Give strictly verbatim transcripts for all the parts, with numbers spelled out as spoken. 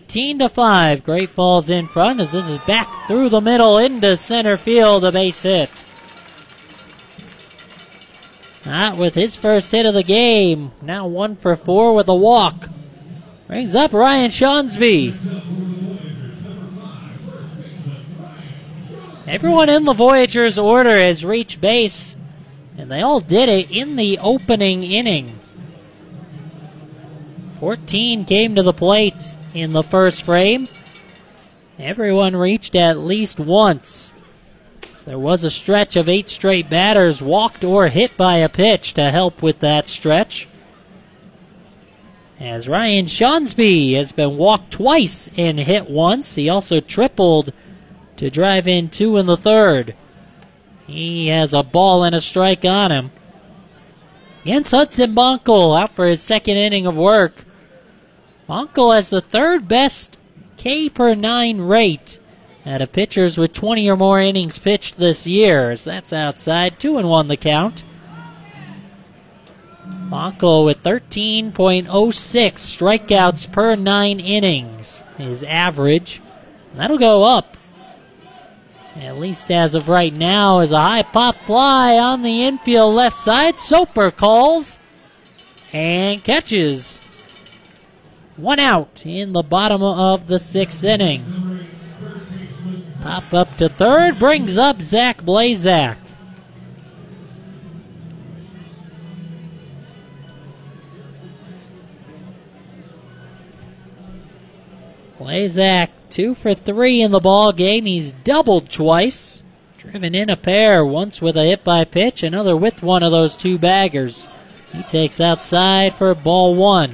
eighteen to five. Great Falls in front as this is back through the middle into center field, a base hit. Not with his first hit of the game. Now one for four with a walk. Brings up Ryan Shawnsby. Everyone in the Voyagers order has reached base, and they all did it in the opening inning. fourteen came to the plate in the first frame. Everyone reached at least once. So there was a stretch of eight straight batters walked or hit by a pitch to help with that stretch. As Ryan Shawnsby has been walked twice and hit once. He also tripled to drive in two in the third. He has a ball and a strike on him. Against Hudson Bonkel, out for his second inning of work. Bonkel has the third best K per nine rate out of pitchers with twenty or more innings pitched this year. As that's outside, two and one the count. Bonkel with thirteen point oh six strikeouts per nine innings, his average. That'll go up. At least as of right now, is a high pop fly on the infield left side. Soper calls and catches. One out in the bottom of the sixth inning. Pop up to third, brings up Zach Blazak. Blazak, two for three in the ball game. He's doubled twice. Driven in a pair, once with a hit by pitch, another with one of those two baggers. He takes outside for ball one.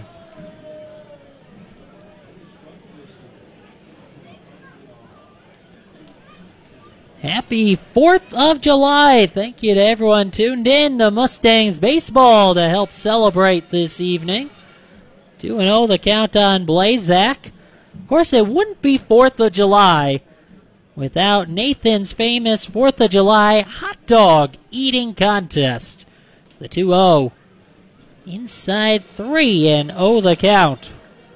Happy fourth of July. Thank you to everyone tuned in to Mustangs Baseball to help celebrate this evening. two and oh the count on Blazak. Of course, it wouldn't be fourth of July without Nathan's famous fourth of July hot dog eating contest. It's the two oh. Inside three and oh the count.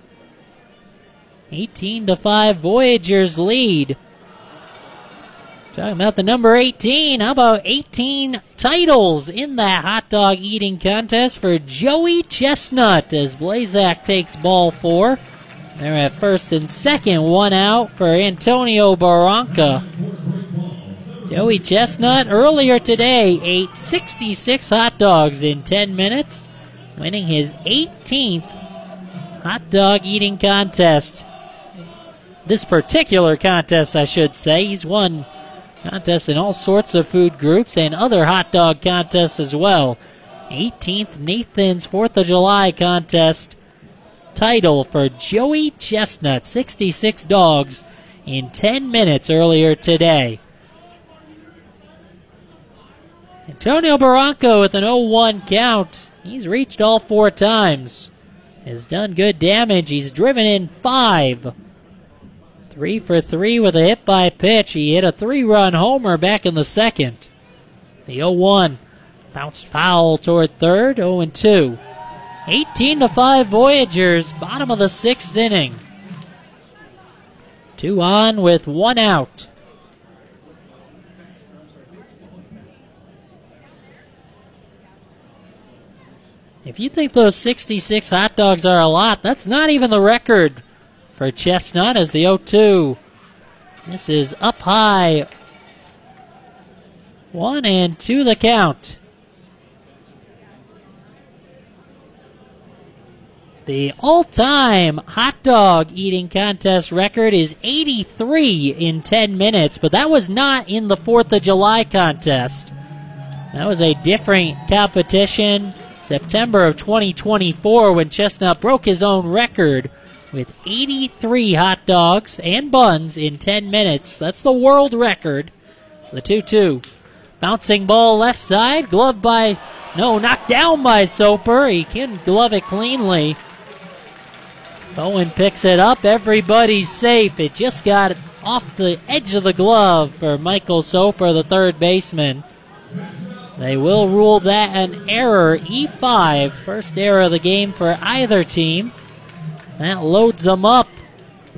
eighteen to five Voyagers lead. Talking about the number eighteen. How about eighteen titles in that hot dog eating contest for Joey Chestnut as Blazak takes ball four. They're at first and second, one out for Antonio Barranca. Joey Chestnut earlier today ate sixty-six hot dogs in ten minutes, winning his eighteenth hot dog eating contest. This particular contest, I should say. He's won contests in all sorts of food groups and other hot dog contests as well. eighteenth Nathan's fourth of July contest title for Joey Chestnut. sixty-six dogs in ten minutes earlier today. Antonio Barranca with an oh one count. He's reached all four times. Has done good damage. He's driven in five. Three for three with a hit by pitch. He hit a three-run homer back in the second. The oh one bounced foul toward third, oh and two. eighteen to five Voyagers, bottom of the sixth inning. Two on with one out. If you think those sixty-six hot dogs are a lot, that's not even the record for Chestnut as the oh two. This is up high. One and two the count. The all-time hot dog eating contest record is eighty-three in ten minutes, but that was not in the fourth of July contest. That was a different competition. September of twenty twenty-four when Chestnut broke his own record with eighty-three hot dogs and buns in ten minutes. That's the world record. It's the two two. Bouncing ball left side, gloved by, no, knocked down by Soper. He can glove it cleanly. Bowen picks it up. Everybody's safe. It just got off the edge of the glove for Michael Soper, the third baseman. They will rule that an error. E five, first error of the game for either team. That loads them up